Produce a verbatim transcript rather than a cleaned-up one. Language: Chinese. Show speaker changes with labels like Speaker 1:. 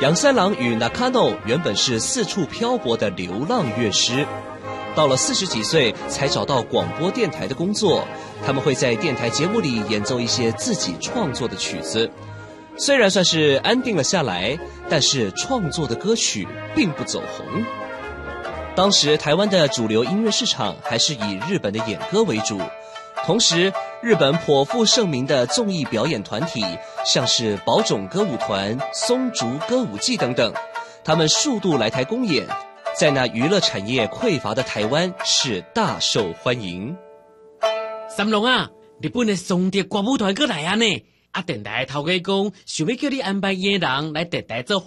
Speaker 1: 杨三郎与 Nakano 原本是四处漂泊的流浪乐师，到了四十几岁才找到广播电台的工作。他们会在电台节目里演奏一些自己创作的曲子，虽然算是安定了下来，但是创作的歌曲并不走红。当时台湾的主流音乐市场还是以日本的演歌为主，同时日本颇负盛名的综艺表演团体，像是宝冢歌舞团、松竹歌舞伎等等，他们数度来台公演，在那娱乐产业匮乏的台湾是大受欢迎。
Speaker 2: 三郎啊，日本的松竹歌舞团过来啊呢，啊电台头家讲想要叫你安排艺人来电台做